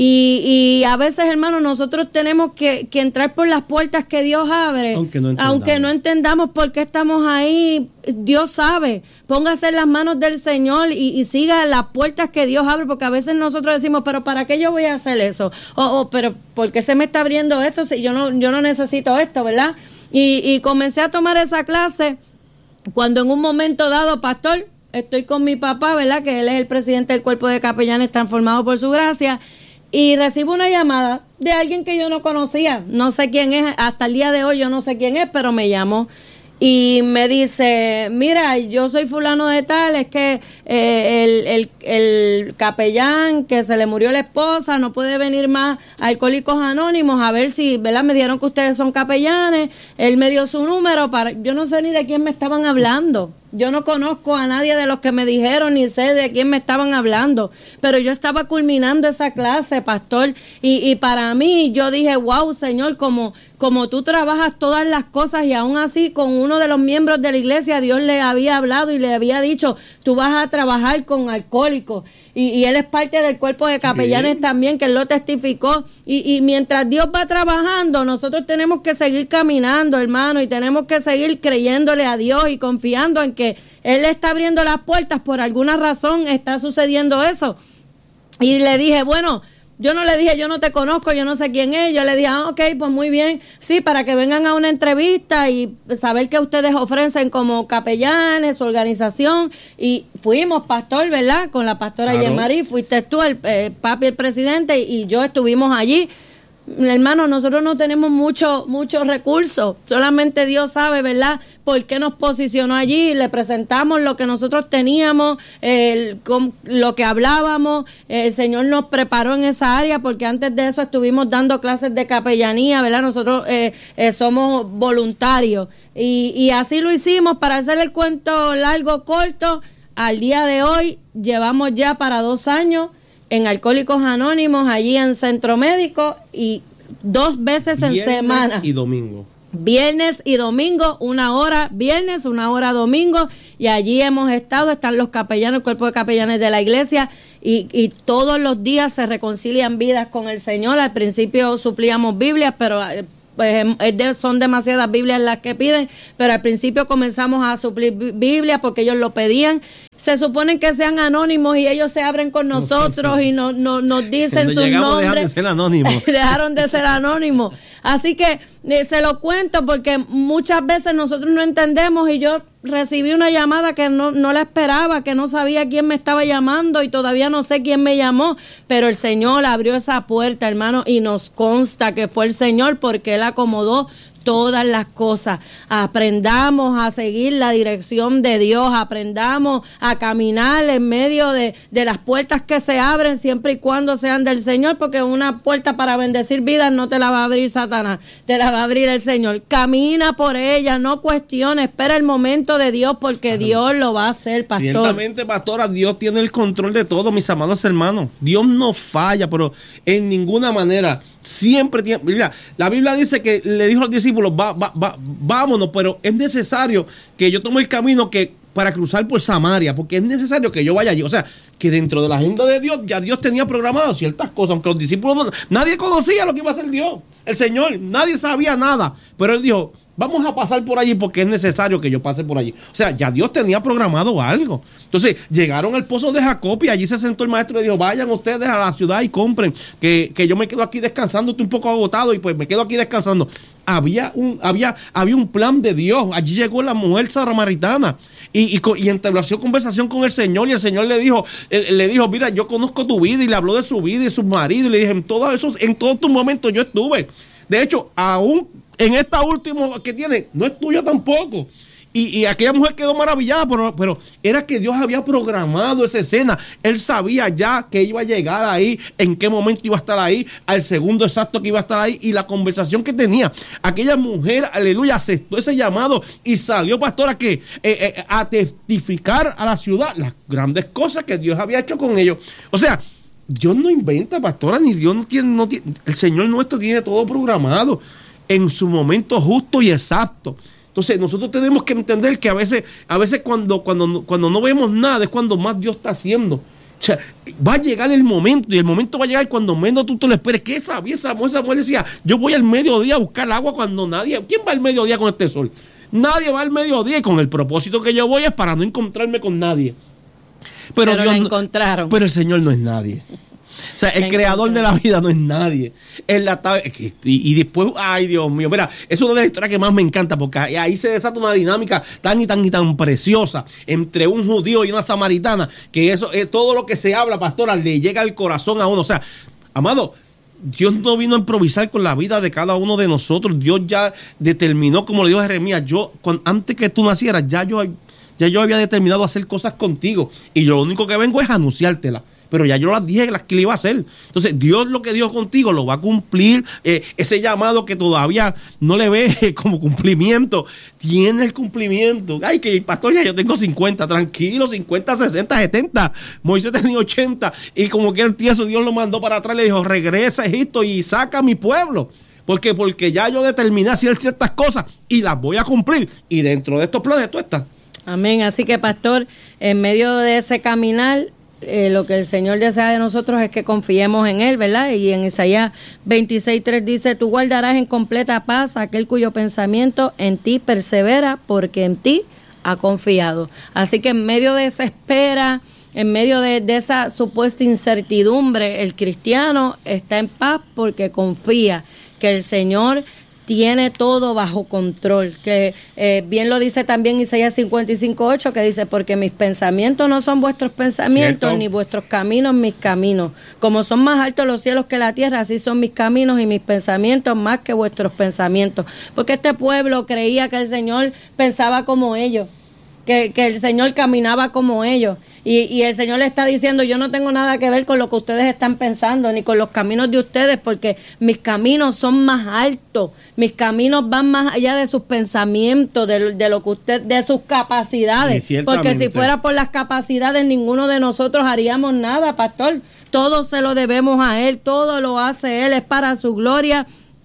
Y, y a veces, hermanos, nosotros tenemos que, que entrar por las puertas que Dios abre, aunque no, aunque no entendamos por qué estamos ahí. Dios sabe. Póngase en las manos del Señor y, y siga las puertas que Dios abre, porque a veces nosotros decimos, pero ¿para qué yo voy a hacer eso? O, o pero ¿por qué se me está abriendo esto si yo no, yo no necesito esto, ¿verdad? Y, y comencé a tomar esa clase cuando en un momento dado, pastor, estoy con mi papá, ¿verdad? Que él es el presidente del Cuerpo de Capellanes Transformados por Su Gracia. Y recibo una llamada de alguien que yo no conocía, no sé quién es, hasta el día de hoy yo no sé quién es, pero me llamó y me dice, mira, yo soy fulano de tal, es que eh, el, el, el capellán que se le murió la esposa no puede venir más a Alcohólicos Anónimos, a ver si, ¿verdad? Me dijeron que ustedes son capellanes, él me dio su número, para yo no sé ni de quién me estaban hablando. Yo no conozco a nadie de los que me dijeron, ni sé de quién me estaban hablando, pero yo estaba culminando esa clase, pastor, y, y para mí yo dije, wow, Señor, como, como tú trabajas todas las cosas, y aún así con uno de los miembros de la iglesia Dios le había hablado y le había dicho, tú vas a trabajar con alcohólicos, y, y él es parte del cuerpo de capellanes sí. también, que él lo testificó, y, y mientras Dios va trabajando, nosotros tenemos que seguir caminando, hermano, y tenemos que seguir creyéndole a Dios y confiando en que que Él le está abriendo las puertas, por alguna razón está sucediendo eso. Y le dije, bueno, yo no le dije, yo no te conozco, yo no sé quién es. Yo le dije, ah, ok, pues muy bien. Sí, para que vengan a una entrevista y saber qué ustedes ofrecen como capellanes, su organización. Y fuimos, pastor, ¿verdad? Con la pastora claro. Yemari, fuiste tú, el eh, papi, el presidente, y yo estuvimos allí. Hermano, nosotros no tenemos mucho, muchos recursos, solamente Dios sabe, ¿verdad?, por qué nos posicionó allí. Le presentamos lo que nosotros teníamos, el, con, lo que hablábamos. El Señor nos preparó en esa área, porque antes de eso estuvimos dando clases de capellanía, ¿verdad? Nosotros eh, eh, somos voluntarios, y, y así lo hicimos. Para hacer el cuento largo, corto, al día de hoy llevamos ya para dos años en Alcohólicos Anónimos, allí en Centro Médico, y dos veces en viernes semana. Viernes y domingo. Viernes y domingo, una hora viernes, una hora domingo, y allí hemos estado, están los capellanos, el cuerpo de capellanes de la iglesia, y, y todos los días se reconcilian vidas con el Señor. Al principio suplíamos Biblias, pero pues son demasiadas Biblias las que piden, pero al principio comenzamos a suplir Biblias porque ellos lo pedían. Se suponen que sean anónimos y ellos se abren con nosotros no, y no, no, nos dicen sus nombres. Dejaron de ser anónimos. Dejaron de ser anónimos. Así que eh, se lo cuento porque muchas veces nosotros no entendemos, y yo recibí una llamada que no, no la esperaba, que no sabía quién me estaba llamando, y todavía no sé quién me llamó, pero el Señor abrió esa puerta, hermano, y nos consta que fue el Señor, porque Él acomodó todas las cosas. Aprendamos a seguir la dirección de Dios, aprendamos a caminar en medio de, de las puertas que se abren, siempre y cuando sean del Señor, porque una puerta para bendecir vidas no te la va a abrir Satanás, te la va a abrir el Señor. Camina por ella, no cuestiones, espera el momento de Dios, porque Santo. Dios lo va a hacer, pastor. Ciertamente, pastora, Dios tiene el control de todo, mis amados hermanos. Dios no falla, pero en ninguna manera. Siempre tiene, mira, la Biblia dice que le dijo a los discípulos, va, va, va, vámonos, pero es necesario que yo tome el camino que para cruzar por Samaria, porque es necesario que yo vaya allí. O sea, que dentro de la agenda de Dios, ya Dios tenía programado ciertas cosas, aunque los discípulos no, nadie conocía lo que iba a hacer Dios, el Señor, nadie sabía nada, pero Él dijo, vamos a pasar por allí porque es necesario que yo pase por allí. O sea, ya Dios tenía programado algo. Entonces, llegaron al pozo de Jacob y allí se sentó el maestro y le dijo, vayan ustedes a la ciudad y compren, que, que yo me quedo aquí descansando, estoy un poco agotado y pues me quedo aquí descansando. Había un, había, había un plan de Dios. Allí llegó la mujer samaritana y, y, y estableció conversación con el Señor, y el Señor le dijo, él, le dijo, mira, yo conozco tu vida, y le habló de su vida y de su marido, y le dije, en todos esos, en todos tus momentos yo estuve. De hecho, aún en esta última que tiene, no es tuya tampoco. Y, y aquella mujer quedó maravillada, pero, pero era que Dios había programado esa escena. Él sabía ya que iba a llegar ahí, en qué momento iba a estar ahí, al segundo exacto que iba a estar ahí, y la conversación que tenía. Aquella mujer, aleluya, aceptó ese llamado y salió, pastora, que eh, eh, a testificar a la ciudad las grandes cosas que Dios había hecho con ellos. O sea, Dios no inventa, pastora, ni Dios no tiene, no tiene, el Señor nuestro tiene todo programado en su momento justo y exacto. Entonces nosotros tenemos que entender que a veces, a veces cuando, cuando, cuando no vemos nada es cuando más Dios está haciendo. O sea, va a llegar el momento, y el momento va a llegar cuando menos tú te lo esperes. ¿Qué sabía esa mujer? Esa mujer decía, yo voy al mediodía a buscar agua cuando nadie... ¿Quién va al mediodía con este sol? Nadie va al mediodía, y con el propósito que yo voy es para no encontrarme con nadie. Pero, pero Dios la no, encontraron. Pero el Señor no es nadie. O sea, el creador de la vida no es nadie. Él la está, y, y después, ay Dios mío, mira, es una de las historias que más me encanta, porque ahí se desata una dinámica tan y tan y tan preciosa entre un judío y una samaritana, que eso es todo lo que se habla, pastora, le llega al corazón a uno. O sea, amado, Dios no vino a improvisar con la vida de cada uno de nosotros. Dios ya determinó, como le dijo a Jeremías, yo, cuando, antes que tú nacieras, ya yo, ya yo había determinado hacer cosas contigo, y yo lo único que vengo es anunciártela. Pero ya yo las dije las que le iba a hacer. Entonces, Dios lo que dijo contigo lo va a cumplir. Eh, ese llamado que todavía no le ve como cumplimiento, tiene el cumplimiento. Ay, que pastor, ya yo tengo cincuenta, tranquilo, cincuenta, sesenta, setenta. Moisés tenía ochenta. Y como que el tieso, Dios lo mandó para atrás, le dijo, regresa a Egipto y saca a mi pueblo. ¿Por qué? Porque ya yo determiné hacer ciertas cosas y las voy a cumplir. Y dentro de estos planes tú estás. Amén. Así que, pastor, en medio de ese caminar, Eh, lo que el Señor desea de nosotros es que confiemos en Él, ¿verdad? Y en Isaías veintiséis tres dice, tú guardarás en completa paz a aquel cuyo pensamiento en ti persevera, porque en ti ha confiado. Así que en medio de esa espera, en medio de, de esa supuesta incertidumbre, el cristiano está en paz porque confía que el Señor tiene todo bajo control, que eh, bien lo dice también Isaías cincuenta y cinco ocho, que dice, porque mis pensamientos no son vuestros pensamientos, ¿cierto?, ni vuestros caminos mis caminos. Como son más altos los cielos que la tierra, así son mis caminos y mis pensamientos más que vuestros pensamientos. Porque este pueblo creía que el Señor pensaba como ellos, que, que el Señor caminaba como ellos. Y, y el Señor le está diciendo, yo no tengo nada que ver con lo que ustedes están pensando, ni con los caminos de ustedes, porque mis caminos son más altos, mis caminos van más allá de sus pensamientos, de, de lo que usted, de sus capacidades, porque si fuera por las capacidades, ninguno de nosotros haríamos nada, pastor. Todo se lo debemos a Él, todo lo hace Él, es para su gloria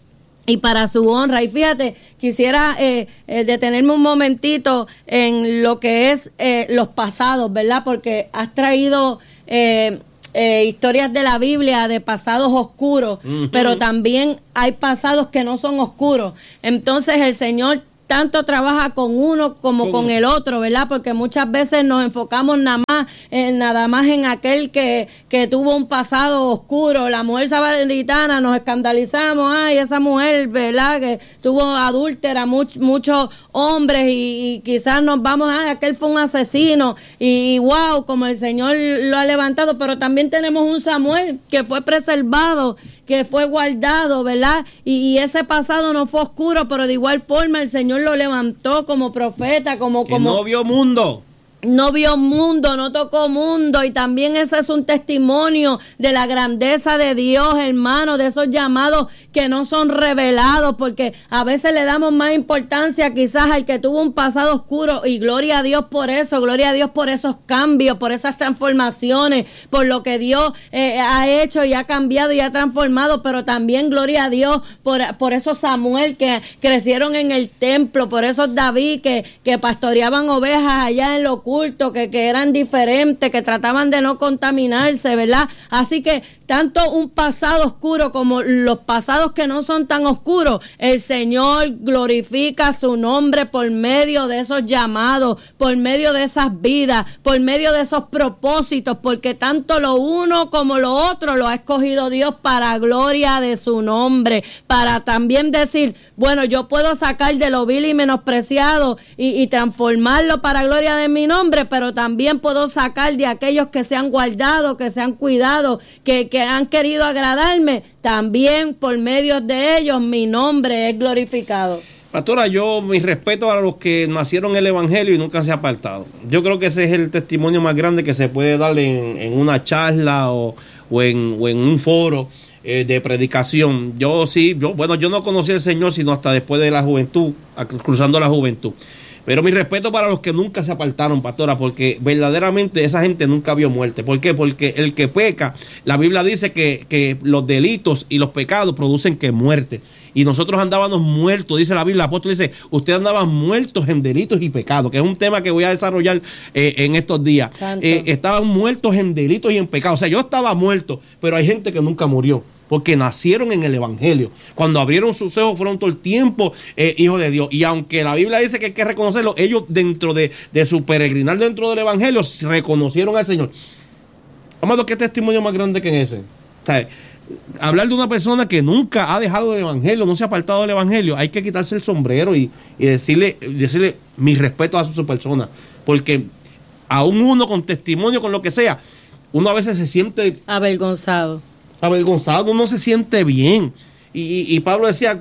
y para su honra. Y fíjate, quisiera eh, eh, detenerme un momentito en lo que es eh, los pasados, ¿verdad? Porque has traído eh, eh, historias de la Biblia de pasados oscuros, uh-huh, pero también hay pasados que no son oscuros. Entonces el Señor tanto trabaja con uno como con el otro, ¿verdad? Porque muchas veces nos enfocamos nada más, eh, nada más en aquel que, que tuvo un pasado oscuro. La mujer samaritana, nos escandalizamos, ay, esa mujer, ¿verdad? Que tuvo adúltera, much, muchos hombres y, y quizás nos vamos, ay, aquel fue un asesino y, y wow, como el Señor lo ha levantado. Pero también tenemos un Samuel que fue preservado, que fue guardado, ¿verdad? Y, y ese pasado no fue oscuro, pero de igual forma el Señor lo levantó como profeta, como... Que como no vio mundo. No vio mundo, no tocó mundo, y también ese es un testimonio de la grandeza de Dios, hermano, de esos llamados que no son revelados, porque a veces le damos más importancia quizás al que tuvo un pasado oscuro, y gloria a Dios por eso, gloria a Dios por esos cambios, por esas transformaciones, por lo que Dios eh, ha hecho y ha cambiado y ha transformado, pero también gloria a Dios por, por esos Samuel que crecieron en el templo, por esos David que, que pastoreaban ovejas allá en lo culto, que, que eran diferentes, que trataban de no contaminarse, ¿verdad? Así que tanto un pasado oscuro como los pasados que no son tan oscuros, el Señor glorifica su nombre por medio de esos llamados, por medio de esas vidas, por medio de esos propósitos, porque tanto lo uno como lo otro lo ha escogido Dios para gloria de su nombre, para también decir, bueno, yo puedo sacar de lo vil y menospreciado y, y transformarlo para gloria de mi nombre, pero también puedo sacar de aquellos que se han guardado, que se han cuidado, que, que han querido agradarme, también por medio de ellos mi nombre es glorificado. Pastora, yo mi respeto a los que nacieron en el Evangelio y nunca se han apartado. Yo creo que ese es el testimonio más grande que se puede dar en, en una charla o, o, en, o en un foro eh, de predicación. Yo sí, yo, bueno, yo no conocí al Señor sino hasta después de la juventud, cruzando la juventud. Pero mi respeto para los que nunca se apartaron, pastora, porque verdaderamente esa gente nunca vio muerte. ¿Por qué? Porque el que peca, la Biblia dice que, que los delitos y los pecados producen que muerte. Y nosotros andábamos muertos, dice la Biblia, el apóstol dice, ustedes andaban muertos en delitos y pecados, que es un tema que voy a desarrollar eh, en estos días. Eh, estaban muertos en delitos y en pecados. O sea, yo estaba muerto, pero hay gente que nunca murió, porque nacieron en el Evangelio. Cuando abrieron sus ojos fueron todo el tiempo eh, hijos de Dios. Y aunque la Biblia dice que hay que reconocerlo, ellos dentro de, de su peregrinar dentro del Evangelio reconocieron al Señor. Amado, ¿qué testimonio más grande que ese? O sea, hablar de una persona que nunca ha dejado el Evangelio, no se ha apartado del Evangelio, hay que quitarse el sombrero y, y decirle, decirle mi respeto a su, su persona. Porque aún uno con testimonio, con lo que sea, uno a veces se siente avergonzado. avergonzado, uno se siente bien. Y, y, y Pablo decía,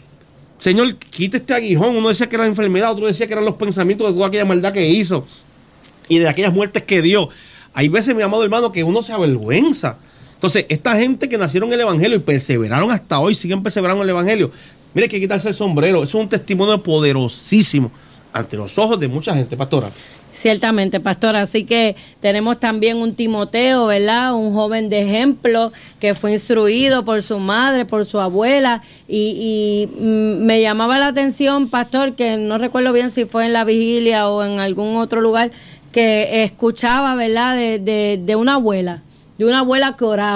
Señor, quita este aguijón. Uno decía que era la enfermedad, otro decía que eran los pensamientos de toda aquella maldad que hizo y de aquellas muertes que dio. Hay veces, mi amado hermano, que uno se avergüenza. Entonces, esta gente que nacieron en el Evangelio y perseveraron hasta hoy, siguen perseverando en el Evangelio. Mire, hay que quitarse el sombrero. Eso es un testimonio poderosísimo ante los ojos de mucha gente, pastora. Ciertamente, pastor, así que tenemos también un Timoteo, ¿verdad? Un joven de ejemplo que fue instruido por su madre, por su abuela, y, y mm, me llamaba la atención, pastor, que no recuerdo bien si fue en la vigilia o en algún otro lugar, que escuchaba, ¿verdad? De, de, de una abuela, de una abuela que oraba.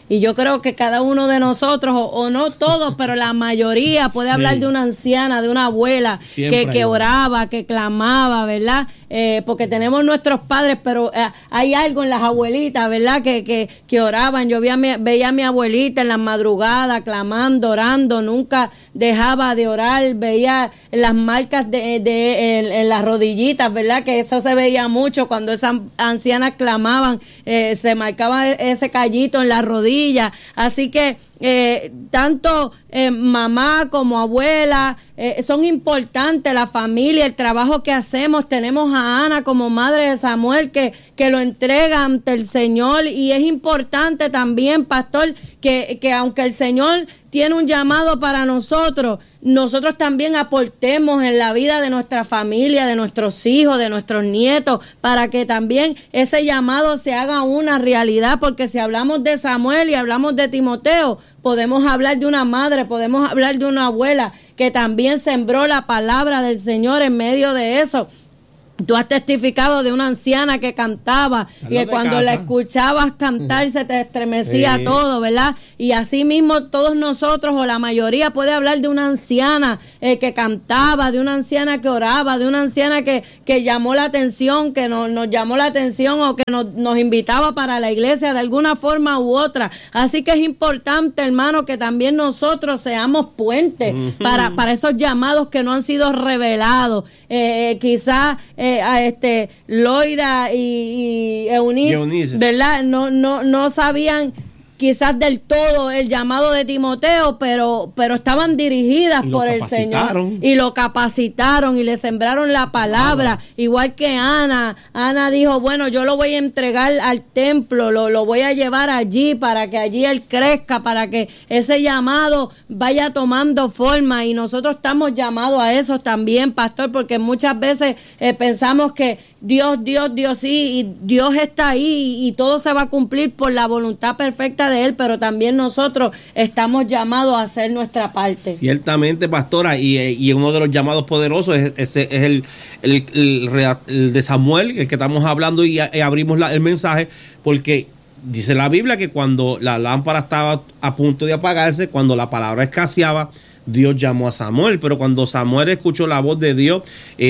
y yo creo que cada uno de nosotros, o, o no todos, pero la mayoría puede sí. hablar de una anciana, de una abuela que, que oraba, que clamaba, ¿verdad? Eh, porque tenemos nuestros padres, pero eh, hay algo en las abuelitas, ¿verdad? Que, que, que oraban. Yo veía, veía a mi abuelita en las madrugadas clamando, orando, nunca dejaba de orar, veía las marcas de, de en, en las rodillitas, ¿verdad? Que eso se veía mucho cuando esas ancianas clamaban, eh, se marcaba ese callito en la rodilla. Así que eh, tanto eh, mamá como abuela eh, son importantes, la familia, el trabajo que hacemos. Tenemos a Ana como madre de Samuel que, que lo entrega ante el Señor, y es importante también, pastor, que, que aunque el Señor tiene un llamado para nosotros, nosotros también aportemos en la vida de nuestra familia, de nuestros hijos, de nuestros nietos, para que también ese llamado se haga una realidad, porque si hablamos de Samuel y hablamos de Timoteo, podemos hablar de una madre, podemos hablar de una abuela que también sembró la palabra del Señor en medio de eso. Tú has testificado de una anciana que cantaba y que cuando casa. la escuchabas cantar se te estremecía sí. todo, ¿verdad? Y así mismo todos nosotros, o la mayoría, puede hablar de una anciana eh, que cantaba, de una anciana que oraba, de una anciana que, que llamó la atención, que nos, nos llamó la atención o que nos, nos invitaba para la iglesia de alguna forma u otra. Así que es importante, hermano, que también nosotros seamos puentes uh-huh. para, para esos llamados que no han sido revelados. Eh, quizás Eh, a este Loida y, y Eunice, Eunice, ¿verdad? No, no, no sabían quizás del todo el llamado de Timoteo, pero, pero estaban dirigidas por el Señor y lo capacitaron y le sembraron la palabra, ah, igual que Ana. Ana dijo, bueno, yo lo voy a entregar al templo, lo, lo voy a llevar allí para que allí él crezca, para que ese llamado vaya tomando forma, y nosotros estamos llamados a eso también, pastor, porque muchas veces eh, pensamos que Dios, Dios, Dios sí, y Dios está ahí y, y todo se va a cumplir por la voluntad perfecta de él, pero también nosotros estamos llamados a hacer nuestra parte. Ciertamente, pastora, y, y uno de los llamados poderosos es, es, es el, el, el, el de Samuel, el que estamos hablando, y, y abrimos la, el mensaje, porque dice la Biblia que cuando la lámpara estaba a punto de apagarse, cuando la palabra escaseaba, Dios llamó a Samuel, pero cuando Samuel escuchó la voz de Dios,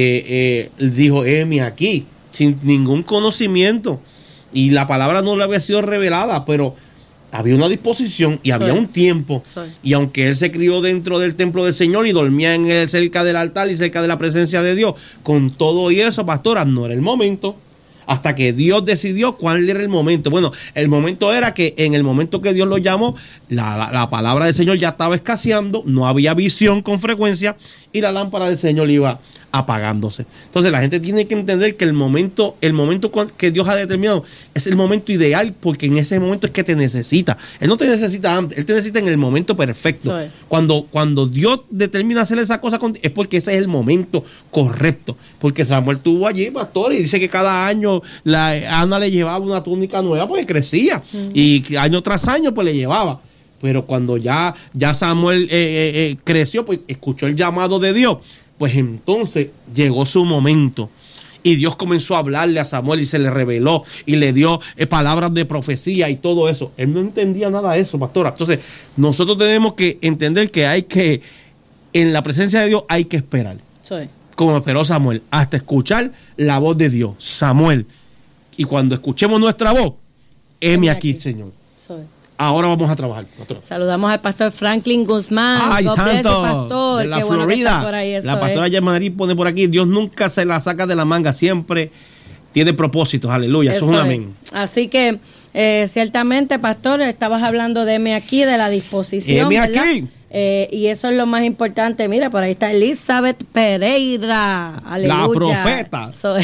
eh, eh, dijo, heme aquí, sin ningún conocimiento, y la palabra no le había sido revelada, pero había una disposición y Soy. había un tiempo. Soy. Y aunque él se crió dentro del templo del Señor y dormía en el, cerca del altar y cerca de la presencia de Dios, con todo y eso, pastora, no era el momento. Hasta que Dios decidió cuál era el momento. Bueno, el momento era que en el momento que Dios lo llamó, la, la, la palabra del Señor ya estaba escaseando, no había visión con frecuencia y la lámpara del Señor iba apagándose. Entonces la gente tiene que entender que el momento, el momento que Dios ha determinado es el momento ideal, porque en ese momento es que te necesita. Él no te necesita antes, Él te necesita en el momento perfecto. Sí. Cuando, cuando Dios determina hacer esa cosa es porque ese es el momento correcto. Porque Samuel estuvo allí, pastor, y dice que cada año la Ana le llevaba una túnica nueva porque crecía. Uh-huh. Y año tras año pues le llevaba. Pero cuando ya, ya Samuel eh, eh, eh, creció, pues escuchó el llamado de Dios. Pues entonces llegó su momento y Dios comenzó a hablarle a Samuel y se le reveló y le dio eh, palabras de profecía y todo eso. Él no entendía nada de eso, pastora. Entonces nosotros tenemos que entender que hay que, en la presencia de Dios hay que esperar. Sí. Como esperó Samuel, hasta escuchar la voz de Dios, Samuel. Y cuando escuchemos nuestra voz, heme aquí, aquí, Señor. Soy. Ahora vamos a trabajar. Pastor. Saludamos al pastor Franklin Guzmán. Ay, God santo, pastor. De la Qué Florida. Bueno ahí, la pastora Yamarí pone por aquí, Dios nunca se la saca de la manga, siempre tiene propósitos. Aleluya, eso, eso es un amén. Así que eh, ciertamente, pastor, estabas hablando de heme aquí, de la disposición. Heme aquí. Eh, y eso es lo más importante. Mira, por ahí está Elizabeth Pereira, aleluya, la profeta. So,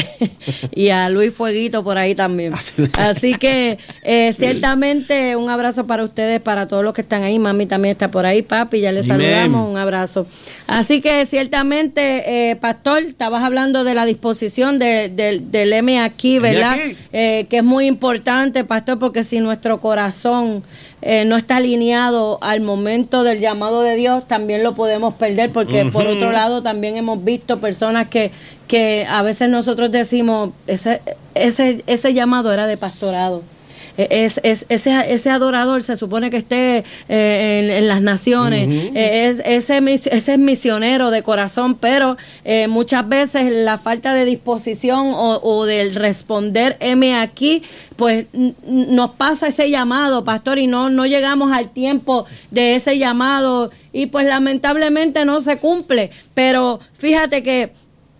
y a Luis Fueguito por ahí también. Así que eh, ciertamente un abrazo para ustedes, para todos los que están ahí. Mami también está por ahí, papi, ya les saludamos, un abrazo. Así que ciertamente, eh, pastor, estabas hablando de la disposición de, de, del heme aquí, ¿verdad? Aquí. Eh, que es muy importante, pastor, porque si nuestro corazón Eh, no está alineado al momento del llamado de Dios, también lo podemos perder, porque uh-huh. por otro lado también hemos visto personas que, que a veces nosotros decimos, ese, ese, ese llamado era de pastorado, es, es, ese, ese adorador se supone que esté eh, en, en las naciones, uh-huh. eh, es, ese, ese es misionero de corazón, pero eh, muchas veces la falta de disposición o, o del responder, heme aquí, pues n- nos pasa ese llamado, pastor, y no, no llegamos al tiempo de ese llamado, y pues lamentablemente no se cumple. Pero fíjate que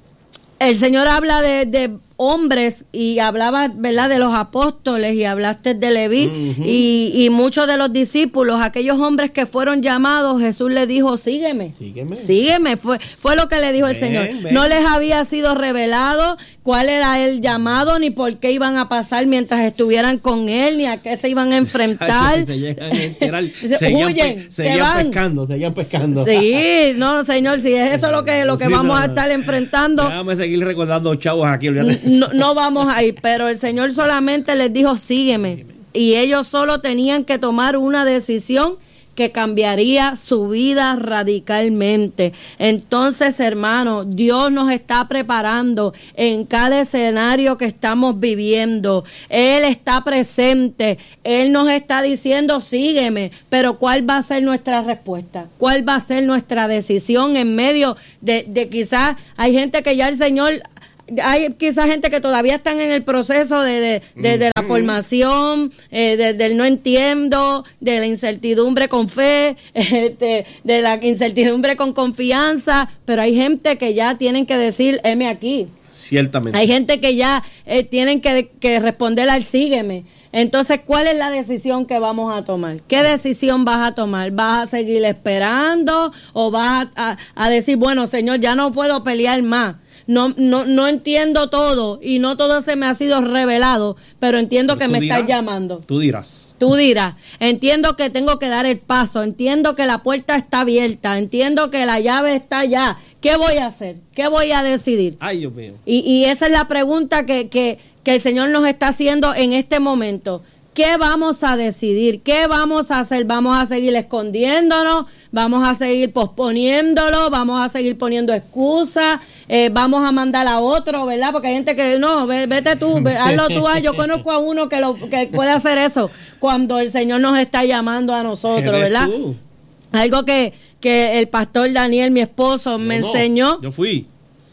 el Señor habla de, de hombres y hablaba, ¿verdad?, de los apóstoles, y hablaste de Leví, uh-huh. y, y muchos de los discípulos, aquellos hombres que fueron llamados, Jesús les dijo, sígueme, sígueme, sígueme. Fue, fue lo que le dijo ven, el Señor. Ven. No les había sido revelado cuál era el llamado, ni por qué iban a pasar mientras estuvieran con él, ni a qué se iban a enfrentar. Si se llegan a enterar, seguían, huyen, pe- seguían se van. pescando, seguían pescando. Sí, no, Señor, si es eso lo que, lo que sí, vamos no, a estar enfrentando. Déjame seguir recordando chavos aquí, No, no vamos a ir, pero el Señor solamente les dijo, sígueme. sígueme. Y ellos solo tenían que tomar una decisión que cambiaría su vida radicalmente. Entonces, hermano, Dios nos está preparando en cada escenario que estamos viviendo. Él está presente. Él nos está diciendo, sígueme. Pero ¿cuál va a ser nuestra respuesta? ¿Cuál va a ser nuestra decisión en medio de, de quizás hay gente que ya el Señor... Hay quizás gente que todavía están en el proceso de, de, de, de la formación, eh, de, del no entiendo, de la incertidumbre con fe, eh, de, de la incertidumbre con confianza, pero hay gente que ya tienen que decir, heme aquí. Ciertamente. Hay gente que ya eh, tienen que, que responder al sígueme. Entonces, ¿cuál es la decisión que vamos a tomar? ¿Qué decisión vas a tomar? ¿Vas a seguir esperando o vas a, a, a decir, bueno, Señor, ya no puedo pelear más? No, no, no entiendo todo y no todo se me ha sido revelado, pero entiendo pero que me dirás, estás llamando. Tú dirás. Tú dirás. Entiendo que tengo que dar el paso, entiendo que la puerta está abierta, entiendo que la llave está allá. ¿Qué voy a hacer? ¿Qué voy a decidir? Ay, Dios mío. Y, y esa es la pregunta que, que, que el Señor nos está haciendo en este momento. ¿Qué vamos a decidir? ¿Qué vamos a hacer? ¿Vamos a seguir escondiéndonos? ¿Vamos a seguir posponiéndolo? ¿Vamos a seguir poniendo excusas? Eh, ¿Vamos a mandar a otro, verdad? Porque hay gente que, no, vete tú, ve, hazlo tú. Yo conozco a uno que, lo, que puede hacer eso cuando el Señor nos está llamando a nosotros, ¿verdad? Tú? Algo que, que el pastor Daniel, mi esposo, me no, enseñó. Yo fui.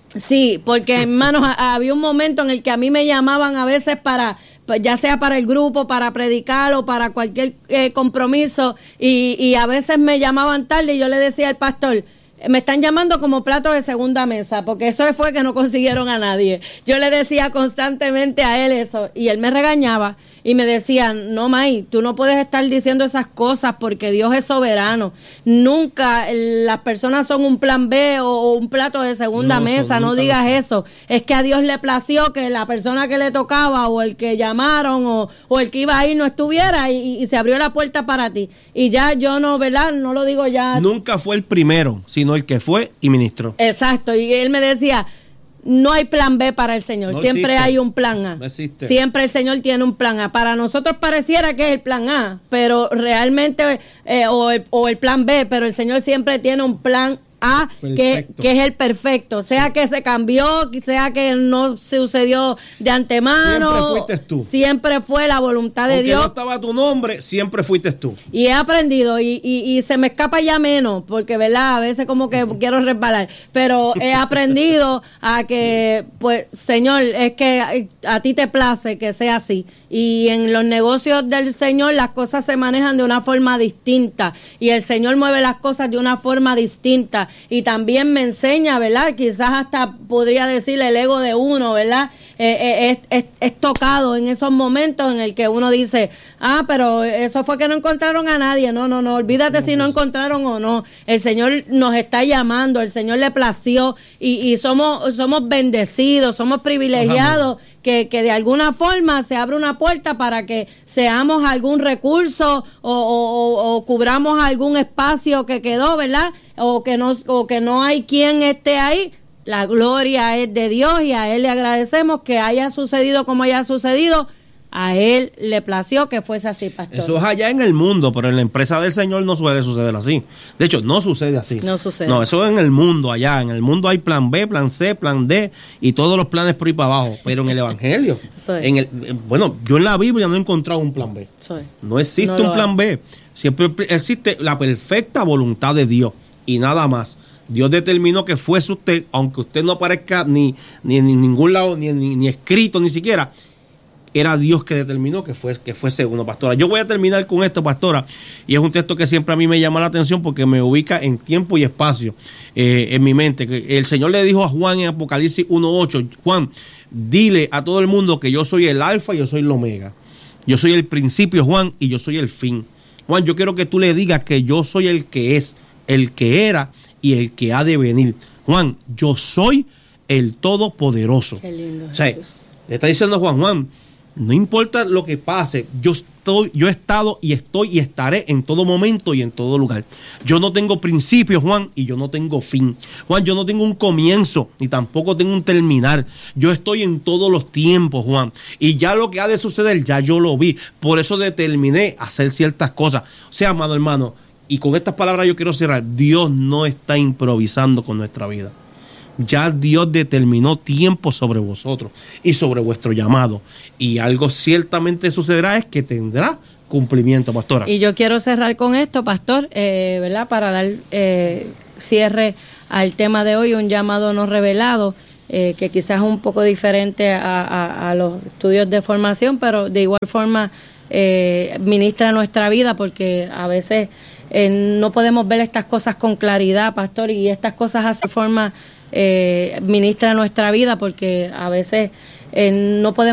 Sí, porque, hermanos, había un momento en el que a mí me llamaban a veces para... ya sea para el grupo, para predicar o para cualquier eh, compromiso, y, y a veces me llamaban tarde y yo le decía al pastor, me están llamando como plato de segunda mesa, porque eso fue que no consiguieron a nadie. Yo le decía constantemente a él eso, y él me regañaba y me decía, no, May, tú no puedes estar diciendo esas cosas porque Dios es soberano. Nunca las personas son un plan B o, o un plato de segunda no, mesa, no digas eso. Es que a Dios le plació que la persona que le tocaba o el que llamaron o, o el que iba a ir no estuviera, y, y se abrió la puerta para ti. Y ya yo no, ¿verdad? No lo digo ya. Nunca fue el primero, sino el que fue y ministró. Exacto, y él me decía, no hay plan B para el Señor, no siempre existe. Hay un plan A. No existe. Siempre el Señor tiene un plan A. Para nosotros pareciera que es el plan A, pero realmente, eh, o, el, o el plan B, pero el Señor siempre tiene un plan A, que, que es el perfecto, sea sí. que se cambió, sea que no sucedió de antemano. Siempre fuiste tú. Siempre fue la voluntad de Aunque Dios. No estaba tu nombre, siempre fuiste tú. Y he aprendido, y, y, y se me escapa ya menos, porque, ¿verdad? A veces como que quiero resbalar, pero he aprendido a que, pues, Señor, es que a, a ti te place que sea así. Y en los negocios del Señor las cosas se manejan de una forma distinta, y el Señor mueve las cosas de una forma distinta. Y también me enseña, ¿verdad? Quizás hasta podría decir el ego de uno, ¿verdad? Eh, eh, es, es, es tocado en esos momentos en el que uno dice, ah, pero eso fue que no encontraron a nadie. No, no, no, olvídate no, si no encontraron o no. El Señor nos está llamando, el Señor le plació, y, y somos, somos bendecidos, somos privilegiados. Que, que de alguna forma se abre una puerta para que seamos algún recurso o, o, o, o cubramos algún espacio que quedó, ¿verdad? O que, no, o que no hay quien esté ahí. La gloria es de Dios y a Él le agradecemos que haya sucedido como haya sucedido. a Él le plació que fuese así, pastor. Eso es allá en el mundo, pero en la empresa del Señor no suele suceder así. De hecho, no sucede así. No sucede. No, eso es en el mundo allá. En el mundo hay plan B, plan C, plan D y todos los planes por ahí para abajo. Pero en el Evangelio, Soy. en el, bueno, yo en la Biblia no he encontrado un plan B. Soy. No existe No un plan hay. B. Siempre existe la perfecta voluntad de Dios y nada más. Dios determinó que fuese usted, aunque usted no aparezca ni, ni en ningún lado, ni, ni, ni escrito, ni siquiera. Era Dios que determinó que, fue, que fuese uno, pastora. Yo voy a terminar con esto, pastora, y es un texto que siempre a mí me llama la atención porque me ubica en tiempo y espacio eh, en mi mente. El Señor le dijo a Juan en Apocalipsis uno ocho, Juan, dile a todo el mundo que yo soy el alfa y yo soy el omega. Yo soy el principio, Juan, y yo soy el fin. Juan, yo quiero que tú le digas que yo soy el que es, el que era y el que ha de venir. Juan, yo soy el Todopoderoso. Qué lindo, o sea, Jesús. le está diciendo Juan, Juan, no importa lo que pase, yo estoy, yo he estado y estoy y estaré en todo momento y en todo lugar. Yo no tengo principio, Juan, y yo no tengo fin. Juan, yo no tengo un comienzo y tampoco tengo un terminar. Yo estoy en todos los tiempos, Juan. Y ya lo que ha de suceder, ya yo lo vi. Por eso determiné hacer ciertas cosas. O sea, amado hermano, y con estas palabras yo quiero cerrar. Dios no está improvisando con nuestra vida. Ya Dios determinó tiempo sobre vosotros y sobre vuestro llamado. Y algo ciertamente sucederá es que tendrá cumplimiento, pastora. Y yo quiero cerrar con esto, pastor, eh, ¿verdad? Para dar eh, cierre al tema de hoy, un llamado no revelado, eh, que quizás es un poco diferente a, a, a los estudios de formación, pero de igual forma eh, ministra nuestra vida, porque a veces eh, no podemos ver estas cosas con claridad, pastor, y estas cosas hacen forma... Eh, ministra nuestra vida, porque a veces eh, no podemos